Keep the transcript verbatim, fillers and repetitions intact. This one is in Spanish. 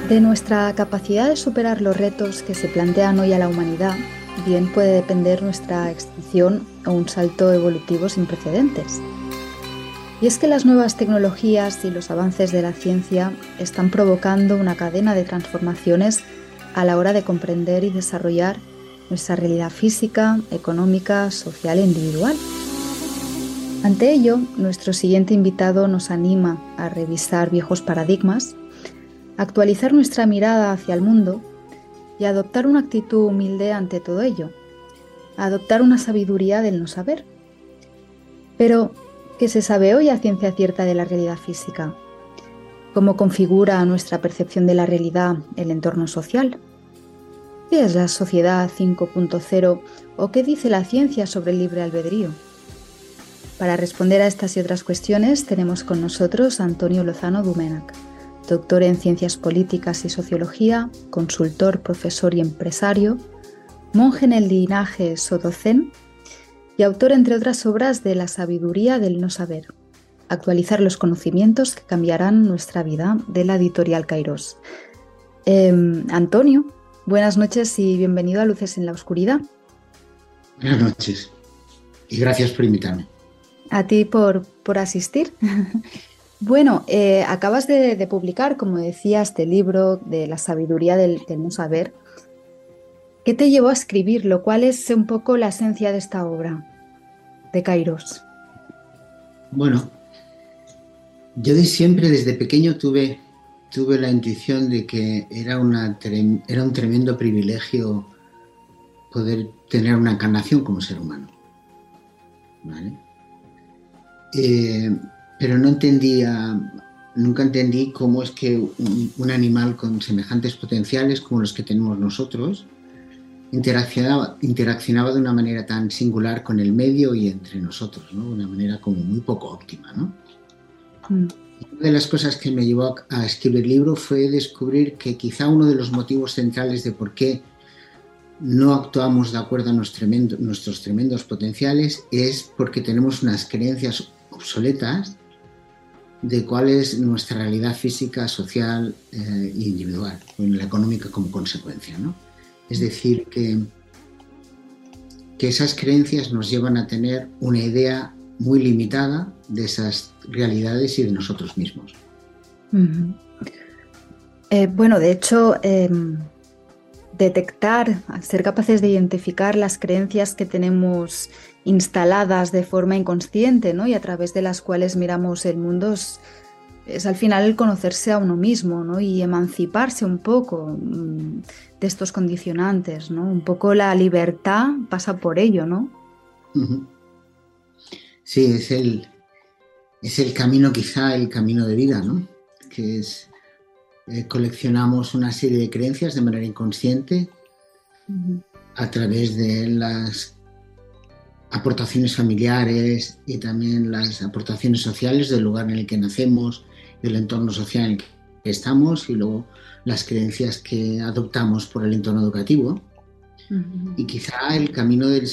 De nuestra capacidad de superar los retos que se plantean hoy a la humanidad, bien puede depender nuestra extinción o un salto evolutivo sin precedentes. Y es que las nuevas tecnologías y los avances de la ciencia están provocando una cadena de transformaciones a la hora de comprender y desarrollar nuestra realidad física, económica, social e individual. Ante ello, nuestro siguiente invitado nos anima a revisar viejos paradigmas, actualizar nuestra mirada hacia el mundo y adoptar una actitud humilde ante todo ello, adoptar una sabiduría del no saber. Pero, ¿qué se sabe hoy a ciencia cierta de la realidad física? ¿Cómo configura nuestra percepción de la realidad el entorno social? ¿Qué es la sociedad cinco punto cero o qué dice la ciencia sobre el libre albedrío? Para responder a estas y otras cuestiones tenemos con nosotros a Antonio Lozano Domènech, doctor en Ciencias Políticas y Sociología, consultor, profesor y empresario, monje en el linaje Soto Zen y autor, entre otras obras, de La sabiduría del no saber, actualizar los conocimientos que cambiarán nuestra vida, de la editorial Kairos. Eh, Antonio, buenas noches y bienvenido a Luces en la Oscuridad. Buenas noches y gracias por invitarme. A ti por, por asistir. Bueno, eh, acabas de, de publicar, como decía, este libro de La sabiduría del, del no saber. ¿Qué te llevó a escribirlo? ¿Cuál es un poco la esencia de esta obra de Kairos? Bueno, yo de siempre, desde pequeño, tuve, tuve la intuición de que era, una, era un tremendo privilegio poder tener una encarnación como ser humano, ¿vale? Eh, pero no entendía, nunca entendí cómo es que un, un animal con semejantes potenciales como los que tenemos nosotros interaccionaba, interaccionaba de una manera tan singular con el medio y entre nosotros, ¿no? De una manera como muy poco óptima, ¿no? Mm. Una de las cosas que me llevó a, a escribir el libro fue descubrir que quizá uno de los motivos centrales de por qué no actuamos de acuerdo a nuestros tremendos, nuestros tremendos potenciales es porque tenemos unas creencias obsoletas de cuál es nuestra realidad física, social eh, e individual, y la económica como consecuencia, ¿no? Es decir, que, que esas creencias nos llevan a tener una idea muy limitada de esas realidades y de nosotros mismos. Uh-huh. Eh, bueno, de hecho, eh, detectar, ser capaces de identificar las creencias que tenemos instaladas de forma inconsciente, ¿no? Y a través de las cuales miramos el mundo, es, es al final el conocerse a uno mismo, ¿no? Y emanciparse un poco mmm, de estos condicionantes, ¿no? Un poco la libertad pasa por ello, ¿no? Uh-huh. Sí, es el, es el camino, quizá el camino de vida, ¿no? Que es, eh, coleccionamos una serie de creencias de manera inconsciente uh-huh. a través de las aportaciones familiares y también las aportaciones sociales del lugar en el que nacemos, del entorno social en el que estamos y luego las creencias que adoptamos por el entorno educativo. Uh-huh. Y quizá el camino del